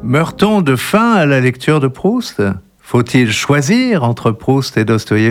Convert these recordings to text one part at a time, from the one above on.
Meurt-on de faim à la lecture de Proust ? Faut-il choisir entre Proust et Dostoïevski ?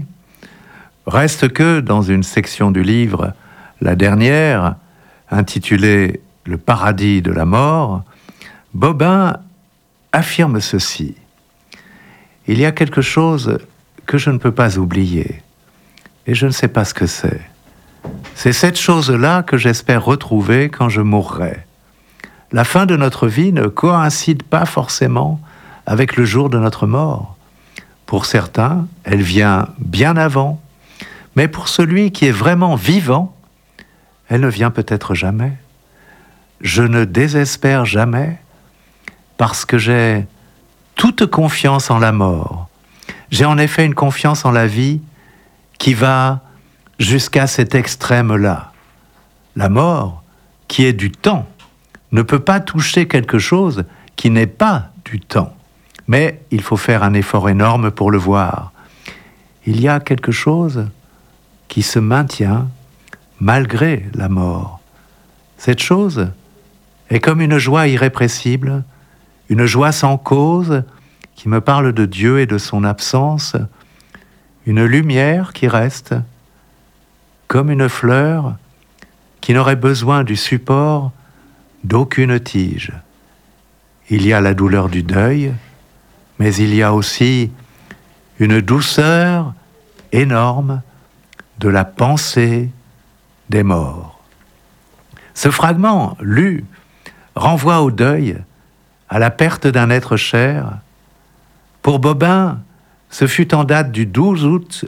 Reste que, dans une section du livre, la dernière, intitulée « Le paradis de la mort », Bobin affirme ceci. Il y a quelque chose que je ne peux pas oublier, et je ne sais pas ce que c'est. C'est cette chose-là que j'espère retrouver quand je mourrai. La fin de notre vie ne coïncide pas forcément avec le jour de notre mort. Pour certains, elle vient bien avant, mais pour celui qui est vraiment vivant, elle ne vient peut-être jamais. Je ne désespère jamais parce que j'ai toute confiance en la mort. J'ai en effet une confiance en la vie qui va jusqu'à cet extrême-là. La mort, qui est du temps, ne peut pas toucher quelque chose qui n'est pas du temps. Mais il faut faire un effort énorme pour le voir. Il y a quelque chose qui se maintient malgré la mort. Cette chose est comme une joie irrépressible, une joie sans cause qui me parle de Dieu et de son absence, une lumière qui reste, comme une fleur qui n'aurait besoin du support d'aucune tige. Il y a la douleur du deuil, mais il y a aussi une douceur énorme de la pensée des morts. Ce fragment, lu, renvoie au deuil, à la perte d'un être cher. Pour Bobin, ce fut en date du 12 août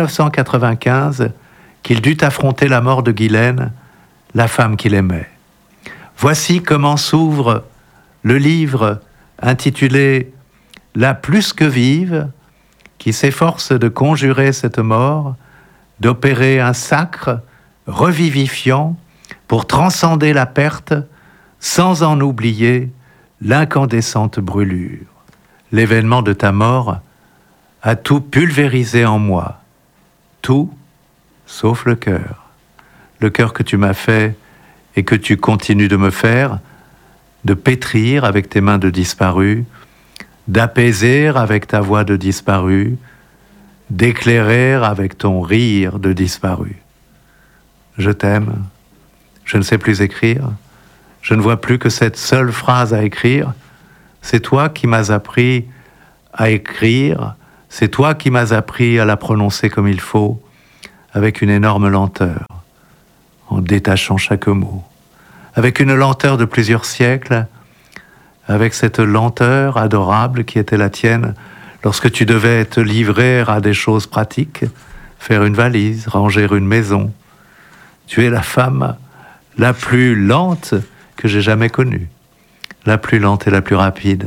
1995 qu'il dut affronter la mort de Guylaine, la femme qu'il aimait. Voici comment s'ouvre le livre intitulé « La plus que vive », qui s'efforce de conjurer cette mort, d'opérer un sacre revivifiant pour transcender la perte sans en oublier l'incandescente brûlure. L'événement de ta mort a tout pulvérisé en moi, tout sauf le cœur que tu m'as fait et que tu continues de me faire, de pétrir avec tes mains de disparu, d'apaiser avec ta voix de disparu, d'éclairer avec ton rire de disparu. Je t'aime, je ne sais plus écrire, je ne vois plus que cette seule phrase à écrire. C'est toi qui m'as appris à écrire, c'est toi qui m'as appris à la prononcer comme il faut, avec une énorme lenteur, en détachant chaque mot, avec une lenteur de plusieurs siècles, avec cette lenteur adorable qui était la tienne lorsque tu devais te livrer à des choses pratiques, faire une valise, ranger une maison. Tu es la femme la plus lente que j'ai jamais connue, la plus lente et la plus rapide.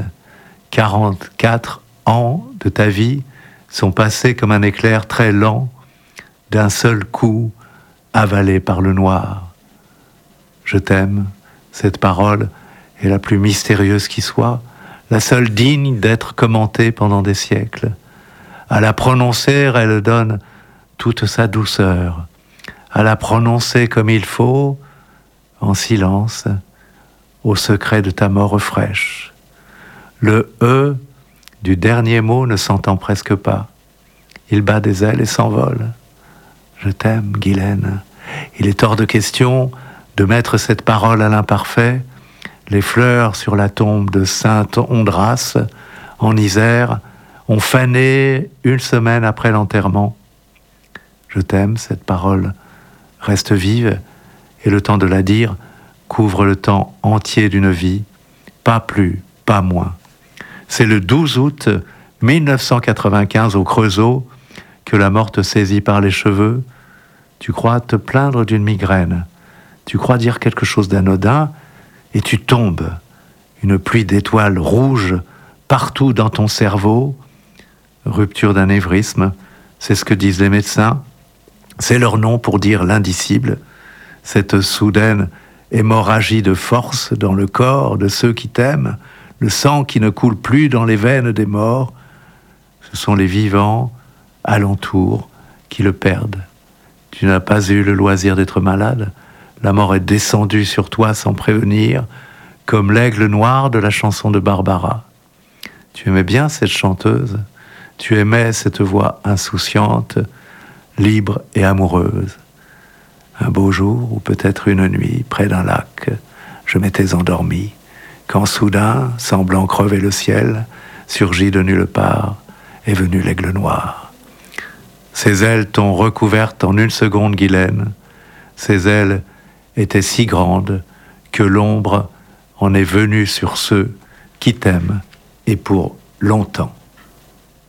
44 ans de ta vie sont passés comme un éclair très lent, d'un seul coup avalé par le noir. Je t'aime, cette parole est la plus mystérieuse qui soit, la seule digne d'être commentée pendant des siècles. À la prononcer, elle donne toute sa douceur. À la prononcer comme il faut, en silence, au secret de ta mort fraîche. Le « e » du dernier mot ne s'entend presque pas. Il bat des ailes et s'envole. Je t'aime, Guylaine. Il est hors de question de mettre cette parole à l'imparfait. Les fleurs sur la tombe de Sainte Ondrace, en Isère, ont fané une semaine après l'enterrement. Je t'aime, cette parole reste vive, et le temps de la dire couvre le temps entier d'une vie, pas plus, pas moins. C'est le 12 août 1995 au Creusot que la mort te saisit par les cheveux. Tu crois te plaindre d'une migraine, tu crois dire quelque chose d'anodin, et tu tombes, une pluie d'étoiles rouges partout dans ton cerveau. Rupture d'anévrisme, c'est ce que disent les médecins. C'est leur nom pour dire l'indicible, cette soudaine hémorragie de force dans le corps de ceux qui t'aiment, le sang qui ne coule plus dans les veines des morts. Ce sont les vivants alentour qui le perdent. Tu n'as pas eu le loisir d'être malade. La mort est descendue sur toi sans prévenir. comme l'aigle noir de la chanson de Barbara. Tu aimais bien cette chanteuse, tu aimais cette voix insouciante, libre et amoureuse. Un beau jour, ou peut-être une nuit, près d'un lac, je m'étais endormi, quand soudain, semblant crever le ciel, surgit de nulle part, est venu l'aigle noir. Ses ailes t'ont recouverte en une seconde, Guylaine. Ses ailes étaient si grandes que l'ombre en est venue sur ceux qui t'aiment et pour longtemps.